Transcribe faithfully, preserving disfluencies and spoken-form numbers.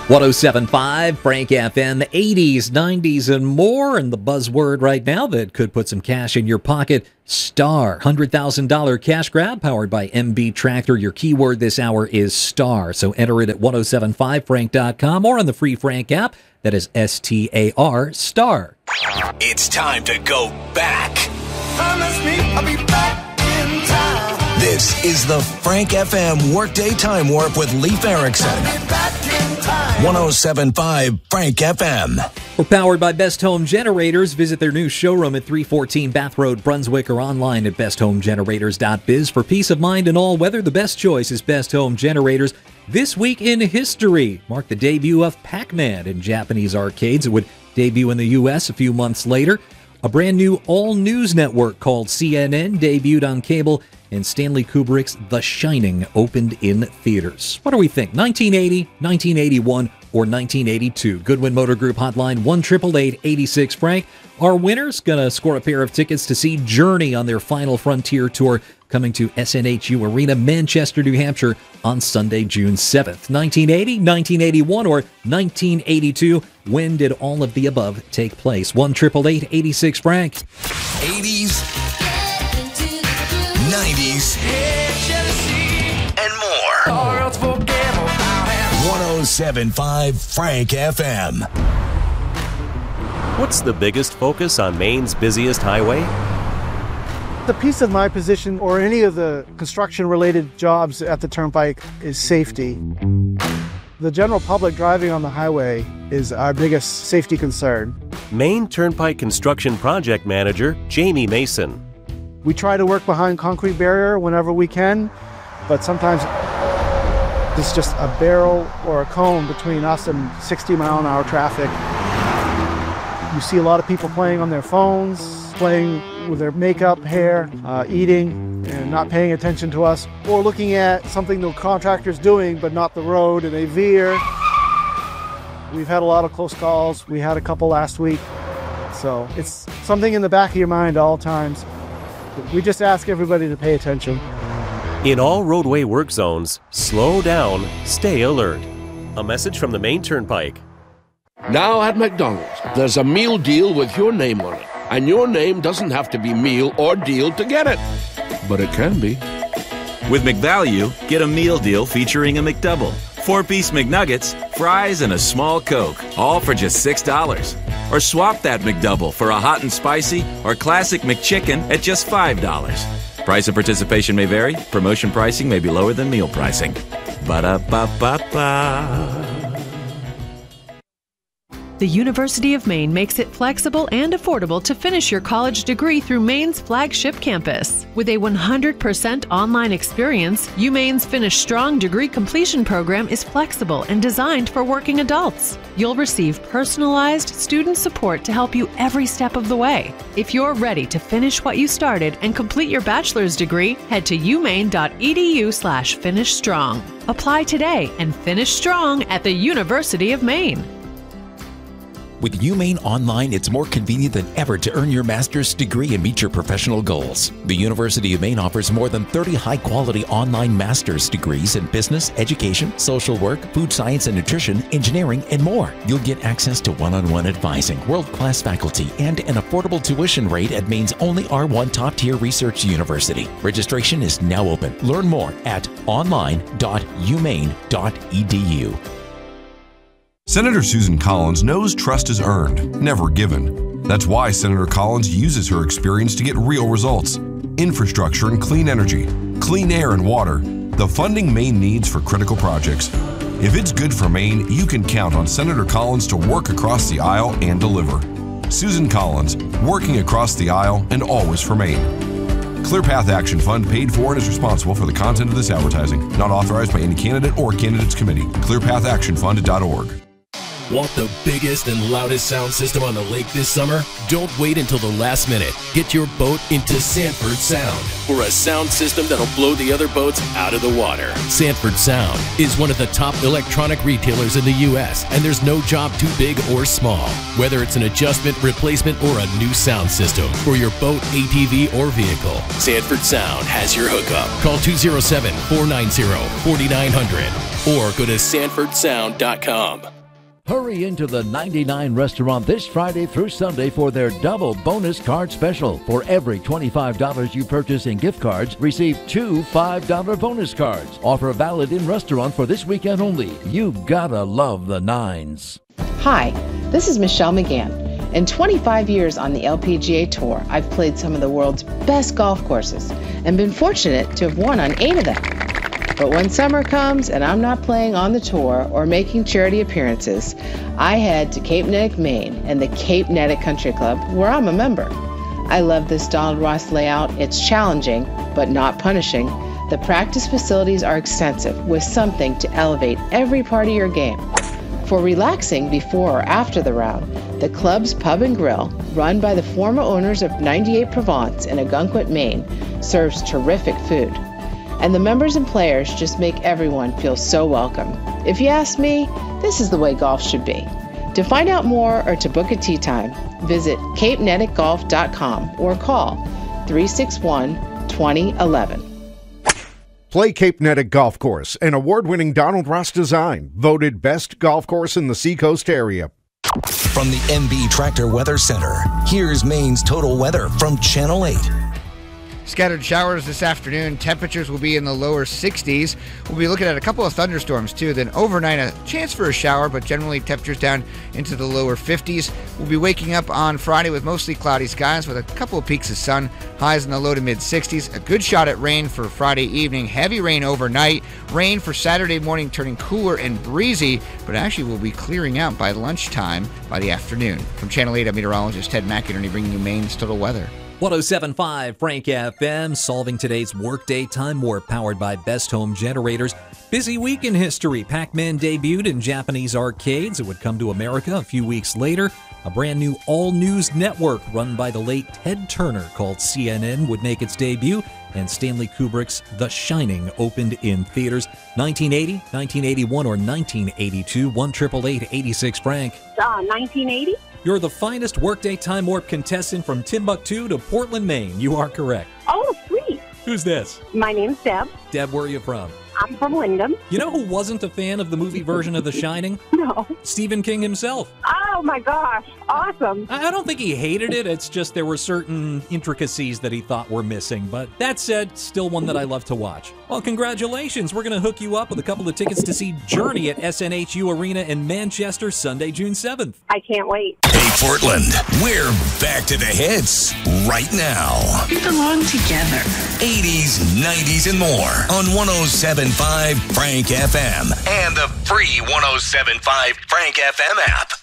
one oh seven point five, Frank F M, eighties, nineties, and more. And the buzzword right now that could put some cash in your pocket, STAR. one hundred thousand dollars cash grab powered by M B Tractor. Your keyword this hour is STAR. So enter it at ten seventy-five frank dot com or on the free Frank app. That is S T A R, STAR. It's time to go back. Promise me I'll be back in time. This is the Frank F M Workday Time Warp with Leif Erikson. one oh seven point five Frank F M. We're powered by Best Home Generators. Visit their new showroom at three fourteen Bath Road, Brunswick, or online at best home generators dot biz. For peace of mind in all weather, the best choice is Best Home Generators. This week in history marked the debut of Pac-Man in Japanese arcades. It would debut in the U S a few months later. A brand new all-news network called C N N debuted on cable, and Stanley Kubrick's The Shining opened in theaters. What do we think? nineteen eighty, nineteen eighty-one, or nineteen eighty-two? Goodwin Motor Group hotline one eight eight eight, eight six Frank. Our winner's going to score a pair of tickets to see Journey on their Final Frontier tour coming to S N H U Arena, Manchester, New Hampshire on Sunday, June seventh. nineteen eighty, nineteen eighty-one, or nineteen eighty-two? When did all of the above take place? one eight eight eight, eight six Frank. eighties, nineties, and more. one oh seven point five Frank F M. What's the biggest focus on Maine's busiest highway? The piece of my position or any of the construction-related jobs at the Turnpike is safety. The general public driving on the highway is our biggest safety concern. Maine Turnpike Construction Project Manager Jamie Mason. We try to work behind concrete barrier whenever we can, but sometimes it's just a barrel or a cone between us and sixty mile an hour traffic. You see a lot of people playing on their phones, playing with their makeup, hair, uh, eating, and not paying attention to us, or looking at something the contractor's doing but not the road, and they veer. We've had a lot of close calls. We had a couple last week. So it's something in the back of your mind all times. We just ask everybody to pay attention. In all roadway work zones, slow down, stay alert. A message from the Maine Turnpike. Now at McDonald's, there's a meal deal with your name on it. And your name doesn't have to be meal or deal to get it. But it can be. With McValue, get a meal deal featuring a McDouble, four-piece McNuggets, fries, and a small Coke, all for just six dollars. Or swap that McDouble for a hot and spicy or classic McChicken at just five dollars. Price of participation may vary. Promotion pricing may be lower than meal pricing. Ba-da-ba-ba-ba. The University of Maine makes it flexible and affordable to finish your college degree through Maine's flagship campus. With a one hundred percent online experience, UMaine's Finish Strong degree completion program is flexible and designed for working adults. You'll receive personalized student support to help you every step of the way. If you're ready to finish what you started and complete your bachelor's degree, head to umaine.edu slash finish strong. Apply today and finish strong at the University of Maine. With UMaine Online, it's more convenient than ever to earn your master's degree and meet your professional goals. The University of Maine offers more than thirty high-quality online master's degrees in business, education, social work, food science and nutrition, engineering, and more. You'll get access to one-on-one advising, world-class faculty, and an affordable tuition rate at Maine's only R one top-tier research university. Registration is now open. Learn more at online dot umaine dot e d u. Senator Susan Collins knows trust is earned, never given. That's why Senator Collins uses her experience to get real results. Infrastructure and clean energy, clean air and water, the funding Maine needs for critical projects. If it's good for Maine, you can count on Senator Collins to work across the aisle and deliver. Susan Collins, working across the aisle and always for Maine. ClearPath Action Fund paid for and is responsible for the content of this advertising. Not authorized by any candidate or candidates committee. clear path action fund dot org. Want the biggest and loudest sound system on the lake this summer? Don't wait until the last minute. Get your boat into Sanford Sound for a sound system that'll blow the other boats out of the water. Sanford Sound is one of the top electronic retailers in the U S, and there's no job too big or small. Whether it's an adjustment, replacement, or a new sound system for your boat, A T V, or vehicle, Sanford Sound has your hookup. Call two oh seven, four nine zero, four nine zero zero or go to sanford sound dot com. Hurry into the ninety-nine restaurant this Friday through Sunday for their double bonus card special. For every twenty-five dollars you purchase in gift cards, receive two five dollar bonus cards. Offer valid in restaurant for this weekend only. You gotta love the nines. Hi, this is Michelle McGann. In twenty-five years on the L P G A Tour, I've played some of the world's best golf courses and been fortunate to have won on eight of them. But when summer comes and I'm not playing on the tour or making charity appearances, I head to Cape Neddick, Maine and the Cape Neddick Country Club, where I'm a member. I love this Donald Ross layout. It's challenging, but not punishing. The practice facilities are extensive, with something to elevate every part of your game. For relaxing before or after the round, the club's Pub and Grill, run by the former owners of ninety-eight Provence in Ogunquit, Maine, serves terrific food. And the members and players just make everyone feel so welcome. If you ask me, this is the way golf should be. To find out more or to book a tee time, visit cape neddick golf dot com or call three six one, two zero one one. Play Cape Neddick Golf Course, an award-winning Donald Ross design, voted best golf course in the Seacoast area. From the M B Tractor Weather Center, here's Maine's total weather from Channel eight. Scattered showers this afternoon. Temperatures will be in the lower sixties. We'll be looking at a couple of thunderstorms, too. Then overnight, a chance for a shower, but generally temperatures down into the lower fifties. We'll be waking up on Friday with mostly cloudy skies with a couple of peaks of sun. Highs in the low to mid-sixties. A good shot at rain for Friday evening. Heavy rain overnight. Rain for Saturday morning turning cooler and breezy, but actually will be clearing out by lunchtime by the afternoon. From Channel eight, I'm meteorologist Ted McInerney bringing you Maine's total weather. one oh seven point five Frank F M, solving today's workday time warp, powered by Best Home Generators. Busy week in history. Pac-Man debuted in Japanese arcades. It would come to America a few weeks later. A brand new all-news network run by the late Ted Turner called C N N would make its debut. And Stanley Kubrick's The Shining opened in theaters. nineteen eighty, nineteen eighty-one, or nineteen eighty-two. one eight eight eight, eight six Frank. Uh, nineteen eighty? You're the finest workday time warp contestant from Timbuktu to Portland, Maine. You are correct. Oh, sweet. Who's this? My name's Deb. Deb, where are you from? I'm from Wyndham. You know who wasn't a fan of the movie version of The Shining? No. Stephen King himself. Oh, my gosh. Awesome. I don't think he hated it. It's just there were certain intricacies that he thought were missing. But that said, still one that I love to watch. Well, congratulations. We're going to hook you up with a couple of tickets to see Journey at S N H U Arena in Manchester, Sunday, June seventh. I can't wait. Hey, Portland, we're back to the hits right now. We belong together. eighties, nineties, and more on one oh seven point five Frank F M and the free one oh seven point five Frank F M app.